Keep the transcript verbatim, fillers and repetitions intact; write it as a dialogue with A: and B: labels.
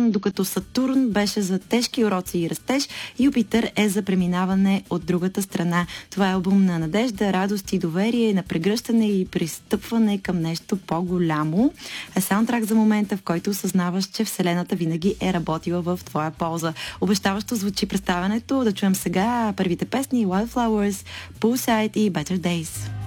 A: Сатурн, докато Сатурн беше за тежки уроци и растеж, Юпитер е за преминаване от другата страна. Това е албум на надежда, радост и доверие, на прегръщане и пристъпване към нещо по-голямо. Е саундтрак за момента, в който осъзнаваш, че Вселената винаги е работила в твоя полза. Обещаващо звучи представянето. Да чуем сега първите песни Wildflowers, Poolside и Better Days.